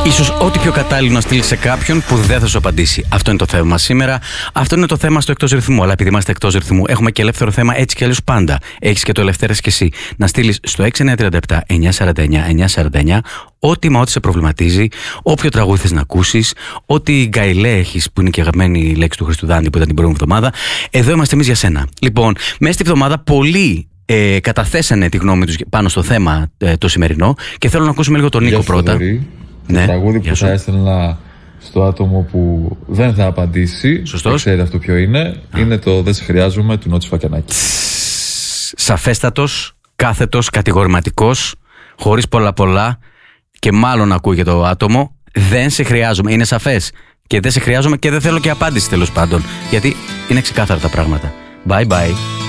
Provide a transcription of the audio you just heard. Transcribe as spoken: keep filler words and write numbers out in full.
Ίσως ό,τι πιο κατάλληλο να στείλει σε κάποιον που δεν θα σου απαντήσει. Αυτό είναι το θέμα μας σήμερα. Αυτό είναι το θέμα στο εκτός ρυθμού. Αλλά επειδή είμαστε εκτός ρυθμού, έχουμε και ελεύθερο θέμα έτσι κι αλλιώς πάντα. Έχεις και το ελευθέρες κι εσύ. Να στείλεις στο έξι εννιά τρία επτά εννιά τέσσερα εννιά εννιά τέσσερα εννιά ό,τι μα ό,τι σε προβληματίζει, όποιο τραγούδι θες να ακούσεις, ό,τι γκαιλέ έχεις, που είναι και αγαπημένη λέξη του Χριστουδάντη που ήταν την προηγούμενη εβδομάδα. Εδώ είμαστε εμείς για σένα. Λοιπόν, μέσα στη εβδομάδα πολλοί ε, καταθέσανε τη γνώμη τους πάνω στο θέμα ε, το σημερινό και θέλω να ακούσουμε λίγο τον Νίκο πρώτα. Θοδωρή, ναι, το τραγούδι που θα έστελνα στο άτομο που δεν θα απαντήσει, δεν ξέρει αυτό ποιο είναι, Α. είναι το «Δεν σε χρειάζομαι» του Νότσι Φακιανάκη. Σαφέστατος, κάθετος, κατηγορηματικός, χωρίς πολλά πολλά και μάλλον ακούγε το άτομο. Δεν σε χρειάζομαι, είναι σαφές. Και δεν σε χρειάζομαι και δεν θέλω και απάντηση τέλος πάντων. Γιατί είναι ξεκάθαρα τα πράγματα. Bye bye.